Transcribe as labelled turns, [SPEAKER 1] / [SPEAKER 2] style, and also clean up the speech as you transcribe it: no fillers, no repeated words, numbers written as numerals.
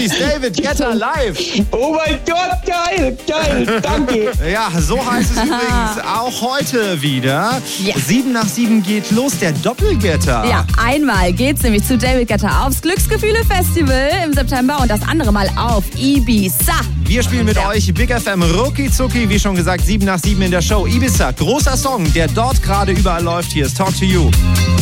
[SPEAKER 1] Release, David Guetta live.
[SPEAKER 2] Oh mein Gott, geil, danke.
[SPEAKER 1] Ja, so heißt es übrigens auch heute wieder.
[SPEAKER 3] Ja.
[SPEAKER 1] 7 nach 7 geht los, der Doppelgetter.
[SPEAKER 3] Ja, einmal geht's nämlich zu David Guetta aufs Glücksgefühle-Festival im September und das andere Mal auf Ibiza.
[SPEAKER 1] Wir spielen mit euch Big FM Rucki Zucki, wie schon gesagt, 7 nach 7 in der Show. Ibiza, großer Song, der dort gerade überall läuft. Hier ist Talk to You.